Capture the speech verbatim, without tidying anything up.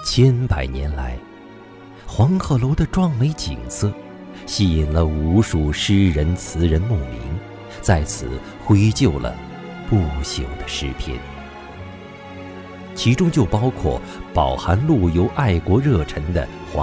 千百年来，黄鹤楼的壮美景色吸引了无数诗人词人慕名，在此绘就了不朽的诗篇，其中就包括饱含陆游爱国热忱的